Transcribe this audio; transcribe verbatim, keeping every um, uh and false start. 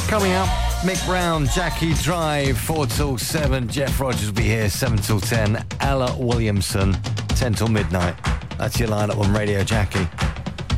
Coming up, Mick Brown, Jackie Drive, four till seven. Jeff Rogers will be here, seven till ten. Ella Williamson, ten till midnight. That's your lineup on Radio Jackie.